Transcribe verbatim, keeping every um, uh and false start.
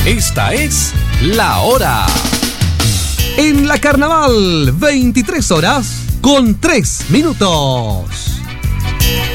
Esta es La Hora. En la Carnaval, veintitrés horas con tres minutos.